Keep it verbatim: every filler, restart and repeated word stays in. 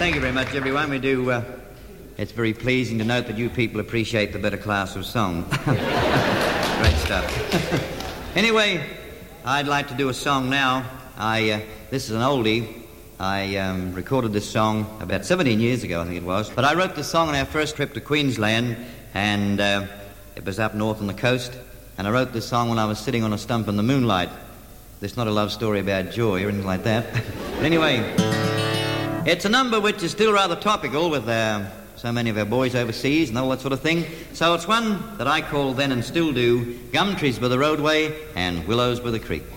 thank you very much, everyone. We do... Uh, it's very pleasing to note that you people appreciate the better class of song. Great stuff. Anyway, I'd like to do a song now. I uh, this is an oldie. I um, recorded this song about seventeen years ago, I think it was. But I wrote this song on our first trip to Queensland, and uh, it was up north on the coast. And I wrote this song when I was sitting on a stump in the moonlight. It's not a love story about joy or anything like that. But anyway, it's a number which is still rather topical with uh, so many of our boys overseas and all that sort of thing. So it's one that I call then and still do, Gum Trees by the Roadway and Willows by the Creek.